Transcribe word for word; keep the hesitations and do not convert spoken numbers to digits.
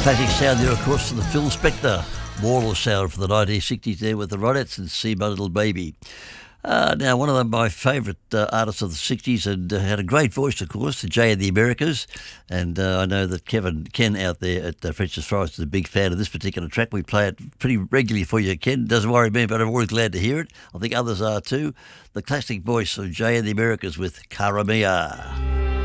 Classic sound there, of course, for the Phil Spector. Wall sound for the nineteen sixties there with the Ronettes and See My Little Baby. Uh, now, one of them, my favourite uh, artists of the sixties, and uh, had a great voice, of course, the Jay and the Americas. And uh, I know that Kevin, Ken out there at uh, French's Forest is a big fan of this particular track. We play it pretty regularly for you, Ken. Doesn't worry me, but I'm always glad to hear it. I think others are too. The classic voice of Jay and the Americas with Cara Mia.